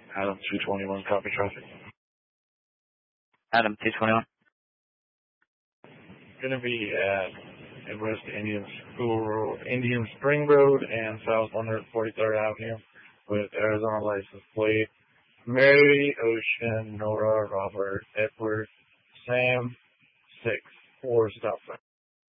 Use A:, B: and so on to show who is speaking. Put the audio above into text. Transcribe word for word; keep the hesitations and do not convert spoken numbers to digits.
A: Adam two twenty-one, copy traffic.
B: Adam two twenty-one.
A: Going to be at West Indian School, Indian Spring Road and South one forty-third Avenue with Arizona license plate Mary, Ocean, Nora, Robert, Edward, Sam, six, four stop sign.